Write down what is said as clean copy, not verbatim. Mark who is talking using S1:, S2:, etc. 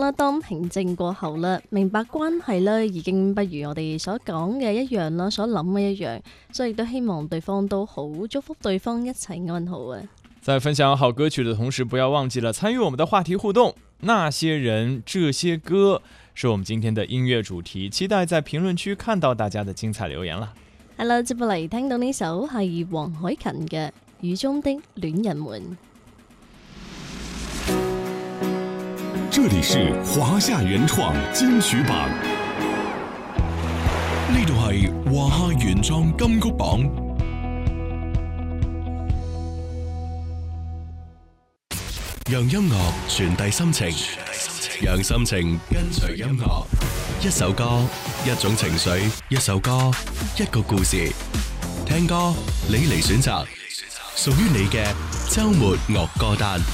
S1: 啦，當平靜過後啦，明白關係啦，已經不如我哋所講嘅一樣啦，所諗嘅一樣，所以都希望對方都好，祝福對方一切安好啊！
S2: 在分享好歌曲的同時，不要忘記了參與我們的話題互動。那些人，這些歌，是我們今天的音樂主題，期待在評論區看到大家的精彩留言啦。
S1: 係啦，接落嚟聽到呢首係黃凱芹嘅《雨中的戀人們》。
S3: 這裡是華夏原創金曲榜，呢度係華夏原創金曲榜。讓音樂傳遞心情，讓心情跟隨音樂。一首歌，一種情緒，一首歌，一個故事。聽歌，你嚟選擇，屬於你嘅週末樂歌單。